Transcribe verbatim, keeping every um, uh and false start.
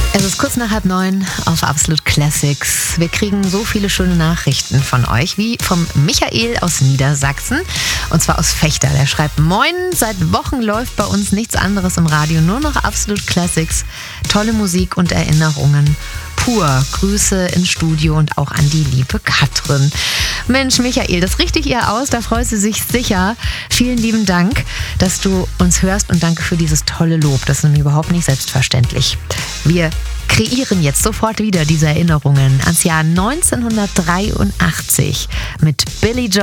Es ist kurz nach halb neun auf Absolut Classics. Wir kriegen so viele schöne Nachrichten von euch, wie vom Michael aus Niedersachsen, und zwar aus Fechter. Der schreibt: Moin, seit Wochen läuft bei uns nichts anderes im Radio, nur noch Absolut Classics. Tolle Musik und Erinnerungen. Pur. Grüße ins Studio und auch an die liebe Katrin. Mensch, Michael, das richtig ihr aus, da freut sie sich sicher. Vielen lieben Dank, dass du uns hörst, und danke für dieses tolle Lob. Das ist nämlich überhaupt nicht selbstverständlich. Wir kreieren jetzt sofort wieder diese Erinnerungen ans Jahr neunzehnhundertdreiundachtzig mit Billy Joel.